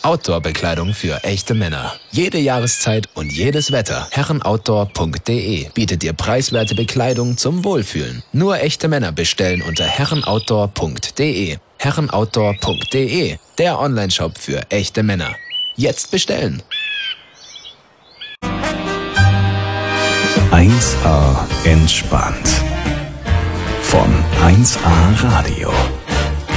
Outdoor-Bekleidung für echte Männer. Jede Jahreszeit und jedes Wetter. Herrenoutdoor.de bietet dir preiswerte Bekleidung zum Wohlfühlen. Nur echte Männer bestellen unter herrenoutdoor.de. Herrenoutdoor.de, der Onlineshop für echte Männer. Jetzt bestellen! 1A entspannt. Von 1A Radio.